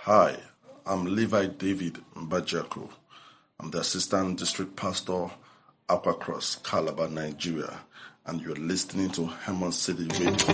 Hi, I'm Levi David Mbajako. I'm the Assistant District Pastor, Aqua Cross, Calabar, Nigeria, and you're listening to Hermon City Radio.